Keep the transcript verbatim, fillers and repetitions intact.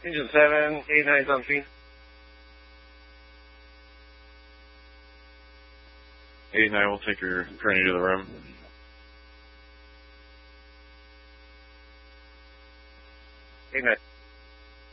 Engine seven, eight nine is on scene. eight nine will take your gurney to the rim. eight nine.